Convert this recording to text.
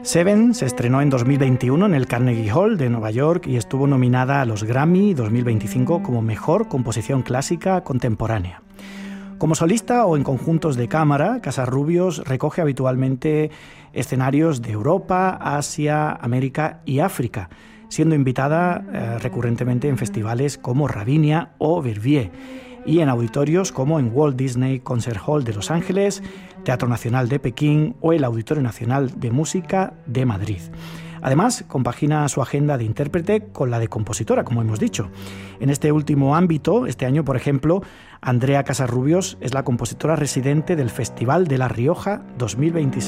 Seven se estrenó en 2021 en el Carnegie Hall de Nueva York y estuvo nominada a los Grammy 2025 como Mejor Composición Clásica Contemporánea. Como solista o en conjuntos de cámara, Casarrubios recoge habitualmente escenarios de Europa, Asia, América y África, siendo invitada recurrentemente en festivales como Ravinia o Verbier y en auditorios como en Walt Disney Concert Hall de Los Ángeles, Teatro Nacional de Pekín o el Auditorio Nacional de Música de Madrid. Además, compagina su agenda de intérprete con la de compositora, como hemos dicho. En este último ámbito, este año, por ejemplo, Andrea Casarrubios es la compositora residente del Festival de La Rioja 2026.